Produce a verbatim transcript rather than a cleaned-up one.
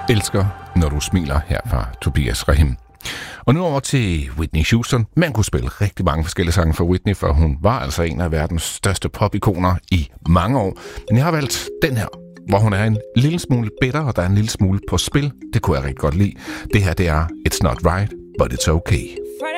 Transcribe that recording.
Elsker, når du smiler, her fra Tobias Rahim. Og nu over til Whitney Houston. Man kunne spille rigtig mange forskellige sange for Whitney, for hun var altså en af verdens største popikoner i mange år. Men jeg har valgt den her, hvor hun er en lille smule bitter, og der er en lille smule på spil. Det kunne jeg rigtig godt lide. Det her, det er It's Not Right, But It's Okay.